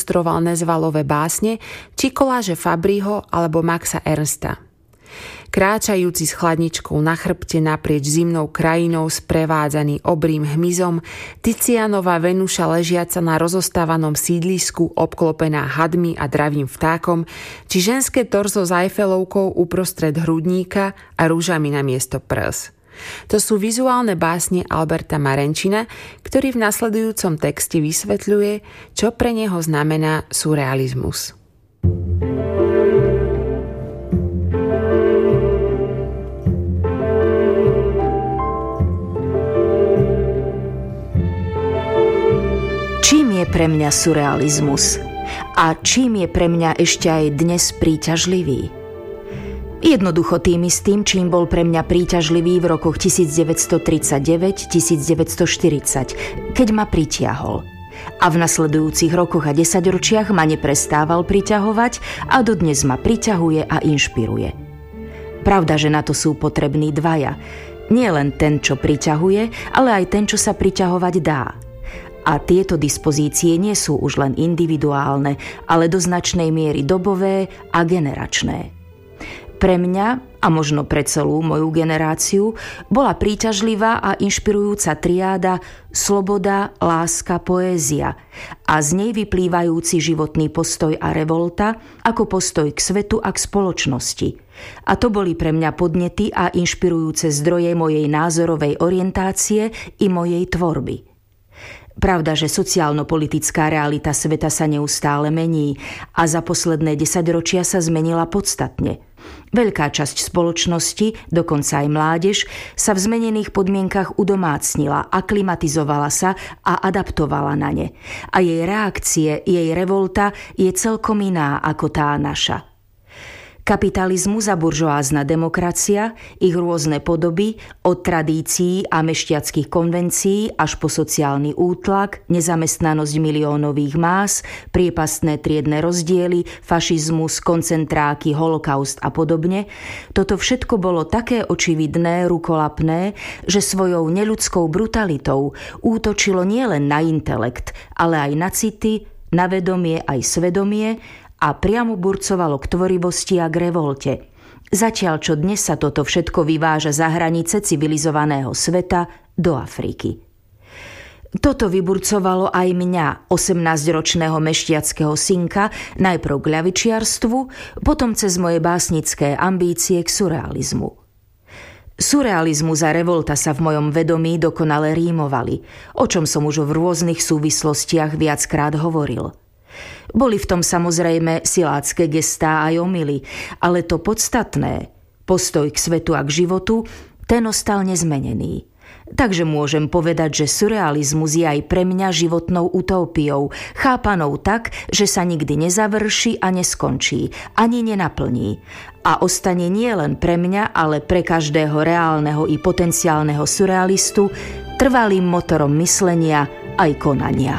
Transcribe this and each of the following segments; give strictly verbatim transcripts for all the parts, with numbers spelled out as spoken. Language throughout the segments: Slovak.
ilustroval Nezvalové básne či koláže Fabriho alebo Maxa Ernsta. Kráčajúci s chladničkou na chrbte naprieč zimnou krajinou sprevádzaný obrým hmyzom, Tizianova Venuša ležiaca na rozostávanom sídlisku obklopená hadmi a dravým vtákom, či ženské torzo s Eiffelovkou uprostred hrudníka a rúžami na miesto prs. To sú vizuálne básne Alberta Marenčina, ktorý v nasledujúcom texte vysvetľuje, čo pre neho znamená surrealizmus. Čím je pre mňa surrealizmus? A čím je pre mňa ešte aj dnes príťažlivý? Jednoducho tým istým, čím bol pre mňa príťažlivý v rokoch devätnásťtridsaťdeväť devätnásťštyridsať, keď ma pritiahol. A v nasledujúcich rokoch a desaťročiach ma neprestával priťahovať a dodnes ma priťahuje a inšpiruje. Pravda, že na to sú potrební dvaja. Nie len ten, čo priťahuje, ale aj ten, čo sa priťahovať dá. A tieto dispozície nie sú už len individuálne, ale do značnej miery dobové a generačné. Pre mňa, a možno pre celú moju generáciu, bola príťažlivá a inšpirujúca triáda sloboda, láska, poézia a z nej vyplývajúci životný postoj a revolta ako postoj k svetu a k spoločnosti. A to boli pre mňa podnety a inšpirujúce zdroje mojej názorovej orientácie i mojej tvorby. Pravda, že sociálno-politická realita sveta sa neustále mení a za posledné desaťročia sa zmenila podstatne. Veľká časť spoločnosti, dokonca aj mládež, sa v zmenených podmienkach udomácnila, aklimatizovala sa a adaptovala na ne. A jej reakcie, jej revolta je celkom iná ako tá naša. Kapitalizmus a buržoázna demokracia, ich rôzne podoby, od tradícií a mešťackých konvencií až po sociálny útlak, nezamestnanosť miliónových más, priepastné triedne rozdiely, fašizmus, koncentráky, holokaust a podobne, toto všetko bolo také očividné, rukolapné, že svojou neľudskou brutalitou útočilo nielen na intelekt, ale aj na city, na vedomie aj svedomie, a priamo burcovalo k tvorivosti a k revolte. Zatiaľ, čo dnes sa toto všetko vyváža za hranice civilizovaného sveta do Afriky. Toto vyburcovalo aj mňa, osemnásťročného mešťackého synka, najprv k ľavičiarstvu, potom cez moje básnické ambície k surrealizmu. Surrealizmus a revolta sa v mojom vedomí dokonale rímovali, o čom som už v rôznych súvislostiach viackrát hovoril. Boli v tom samozrejme silácké gestá aj omyly, ale to podstatné, postoj k svetu a k životu, ten ostal nezmenený. Takže môžem povedať, že surrealizmus je aj pre mňa životnou utópiou, chápanou tak, že sa nikdy nezavrší a neskončí, ani nenaplní. A ostane nie len pre mňa, ale pre každého reálneho i potenciálneho surrealistu trvalým motorom myslenia aj konania.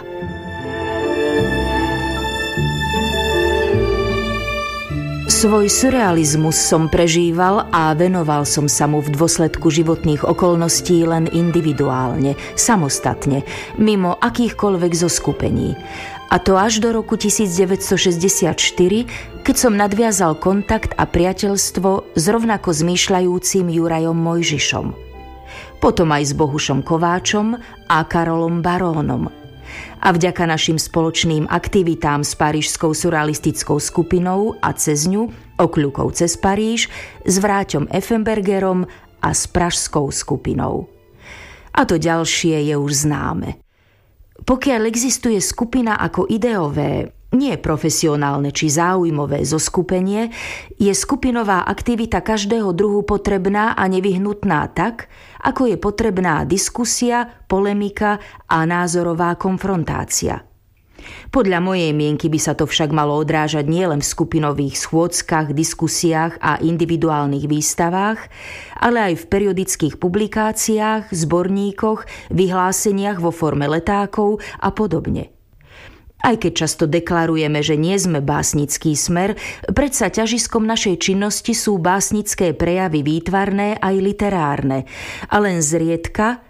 Svoj surrealizmus som prežíval a venoval som sa mu v dôsledku životných okolností len individuálne, samostatne, mimo akýchkoľvek zoskupení. A to až do roku devätnásťšesťdesiatštyri, keď som nadviazal kontakt a priateľstvo s rovnako zmýšľajúcim Jurajom Mojžišom. Potom aj s Bohušom Kováčom a Karolom Barónom. A vďaka našim spoločným aktivitám s parížskou surrealistickou skupinou a cez ňu, Okľukov cez Paríž, s Vráťom Effenbergerom a s pražskou skupinou. A to ďalšie je už známe. Pokiaľ existuje skupina ako ideové, nie profesionálne či záujmové zoskupenie, je skupinová aktivita každého druhu potrebná a nevyhnutná tak, ako je potrebná diskusia, polemika a názorová konfrontácia. Podľa mojej mienky by sa to však malo odrážať nielen v skupinových schôdzkach, diskusiách a individuálnych výstavách, ale aj v periodických publikáciách, zborníkoch, vyhláseniach vo forme letákov a podobne. Aj keď často deklarujeme, že nie sme básnický smer, predsa ťažiskom našej činnosti sú básnické prejavy výtvarné aj literárne, a len zriedka,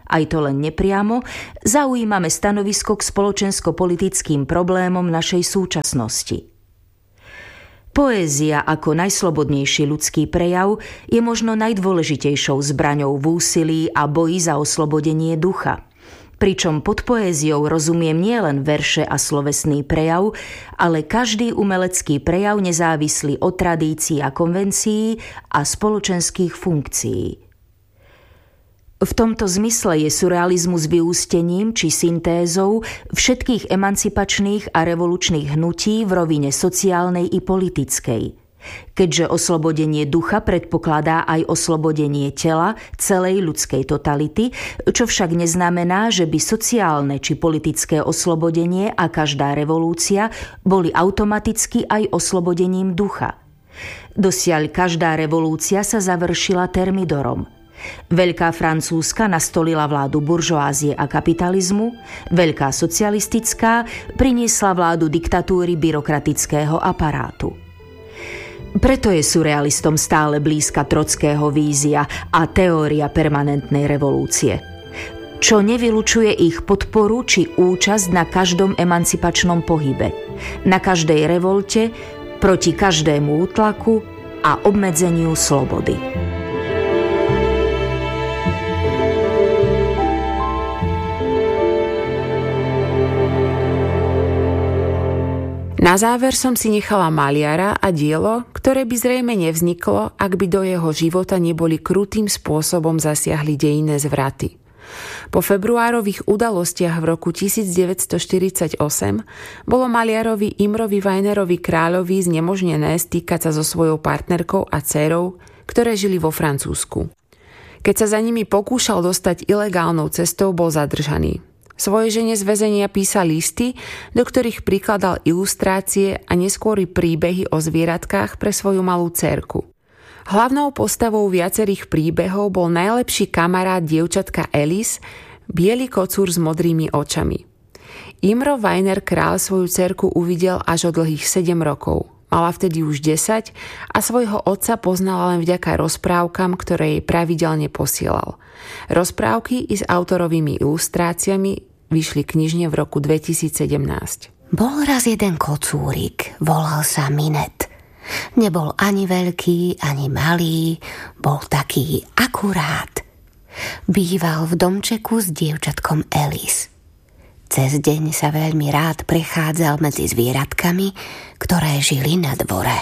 aj to len nepriamo, zaujímame stanovisko k spoločensko-politickým problémom našej súčasnosti. Poézia ako najslobodnejší ľudský prejav je možno najdôležitejšou zbraňou v úsilí a boji za oslobodenie ducha. Pričom pod poéziou rozumiem nielen verše a slovesný prejav, ale každý umelecký prejav nezávislý od tradícií a konvencií a spoločenských funkcií. V tomto zmysle je surrealizmus vyústením či syntézou všetkých emancipačných a revolučných hnutí v rovine sociálnej i politickej. Keďže oslobodenie ducha predpokladá aj oslobodenie tela celej ľudskej totality, čo však neznamená, že by sociálne či politické oslobodenie a každá revolúcia boli automaticky aj oslobodením ducha. Dosiaľ každá revolúcia sa završila termidorom. Veľká francúzska nastolila vládu buržoázie a kapitalizmu, veľká socialistická priniesla vládu diktatúry byrokratického aparátu. Preto je surrealistom stále blízka Trotského vízia a teória permanentnej revolúcie, čo nevylučuje ich podporu či účasť na každom emancipačnom pohybe, na každej revolte, proti každému útlaku a obmedzeniu slobody. Na záver som si nechala maliara a dielo, ktoré by zrejme nevzniklo, ak by do jeho života neboli krutým spôsobom zasiahli dejinné zvraty. Po februárových udalostiach v roku devätnásťstoštyridsaťosem bolo maliarovi Imrovi Weinerovi Kráľovi znemožnené stýkať sa so svojou partnerkou a dcérou, ktoré žili vo Francúzsku. Keď sa za nimi pokúšal dostať ilegálnou cestou, bol zadržaný. Svojej žene z väzenia písal listy, do ktorých prikladal ilustrácie a neskôr príbehy o zvieratkách pre svoju malú dcérku. Hlavnou postavou viacerých príbehov bol najlepší kamarát dievčatka Alice, biely kocúr s modrými očami. Imro Weiner Král svoju dcérku uvidel až o dlhých sedem rokov. Mala vtedy už desať a svojho otca poznala len vďaka rozprávkam, ktoré jej pravidelne posielal. Rozprávky i s autorovými ilustráciami vyšli knižne v roku dvetisícsedemnásť. Bol raz jeden kocúrik, volal sa Minet. Nebol ani veľký, ani malý, bol taký akurát. Býval v domčeku s dievčatkom Alice. Cez deň sa veľmi rád prechádzal medzi zvieratkami, ktoré žili na dvore.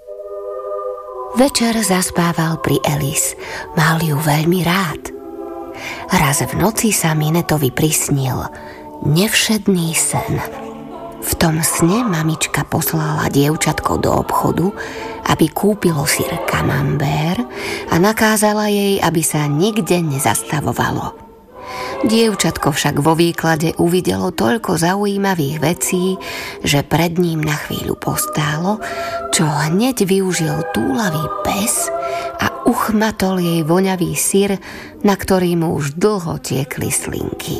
Večer zaspával pri Alice, mal ju veľmi rád. Raz v noci sa Minetovi prisnil nevšedný sen. V tom sne mamička poslala dievčatko do obchodu, aby kúpilo syr camembert a nakázala jej, aby sa nikde nezastavovalo. Dievčatko však vo výklade uvidelo toľko zaujímavých vecí, že pred ním na chvíľu postálo, čo hneď využil túlavý pes a uchmatol jej voňavý syr, na ktorý mu už dlho tiekli slinky.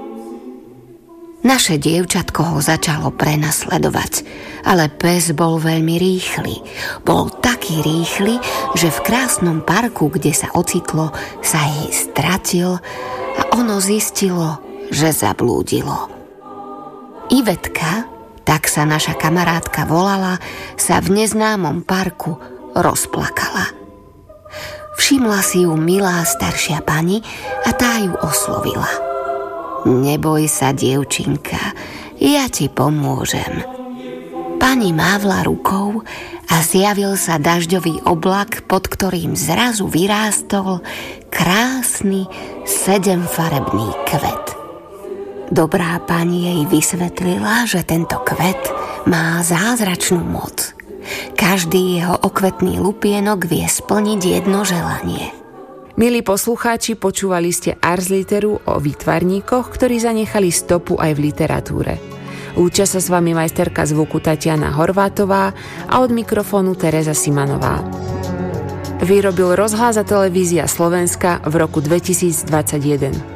Naše dievčatko ho začalo prenasledovať, ale pes bol veľmi rýchly. Bol taký rýchly, že v krásnom parku, kde sa ocitlo, sa jej stratil a ono zistilo, že zablúdilo. Ivetka, tak sa naša kamarátka volala, sa v neznámom parku rozplakala. Všimla si ju milá staršia pani a tá ju oslovila. Neboj sa, dievčinka, ja ti pomôžem. Pani mávla rukou a zjavil sa dažďový oblak, pod ktorým zrazu vyrástol krásny sedemfarebný kvet. Dobrá pani jej vysvetlila, že tento kvet má zázračnú moc. Každý jeho okvetný lupienok vie splniť jedno želanie. Milí poslucháči, počúvali ste Ars Literu o výtvarníkoch, ktorí zanechali stopu aj v literatúre. Lúčia sa s vami majsterka zvuku Tatiana Horvátová a od mikrofónu Tereza Simanová. Vyrobil Rozhlas a televízia Slovenska v roku dvetisícdvadsaťjeden.